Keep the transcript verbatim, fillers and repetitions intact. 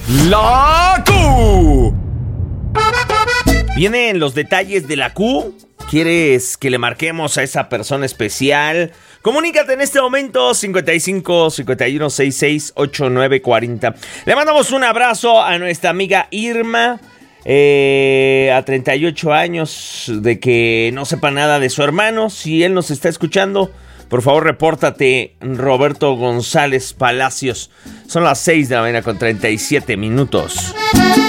La Q. Vienen los detalles de la Q. ¿Quieres que le marquemos a esa persona especial? Comunícate en este momento cincuenta y cinco, cincuenta y uno, sesenta y seis, ochenta y nueve, cuarenta. Le mandamos un abrazo a nuestra amiga Irma, eh, a treinta y ocho años, de que no sepa nada de su hermano. Si él nos está escuchando, por favor repórtate, Roberto González Palacios. Son las seis de la mañana con treinta y siete minutos.